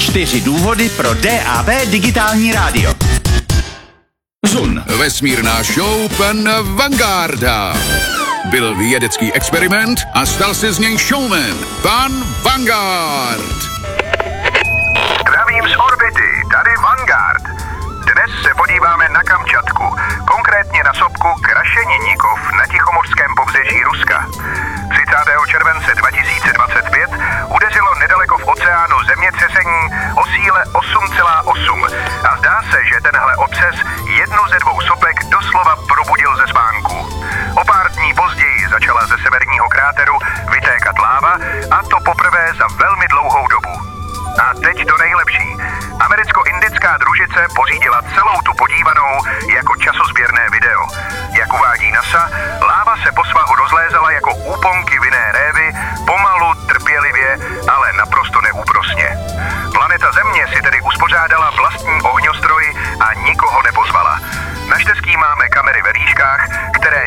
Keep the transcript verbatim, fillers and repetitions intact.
Čtyři důvody pro D A B digitální rádio. Zun. Vesmírná show pan Vangarda. Byl vědecký experiment a stal se z něj showman. Pan Vanguard. Zdravím z orbity, tady Vanguard. Dnes se podíváme na Kamčatku, konkrétně na sopku Krašeninikov na Tichomorském pobřeží Ruska. třicátého července dva tisíce dvacet pět udeřilo nedaleko v oceánu zemětřesení o síle osm celá osm a zdá se, že tenhle otřes jednu ze dvou sopek doslova probudil ze spánku. O pár dní později začala ze severního kráteru vytékat láva, a to poprvé za velmi dlouhou dobu. A teď to nejlepší. Americko-indická družice pořídila celou tu podívanou jako časozběrné video. Jak uvádí NASA, láva se po svahu rozlézala jako úponky vinné révy, pomalu, trpělivě, ale naprosto neúprosně. Planeta Země si tedy uspořádala vlastní ohňostroj a nikoho nepozvala. Naštěstí máme kamery ve výškách, které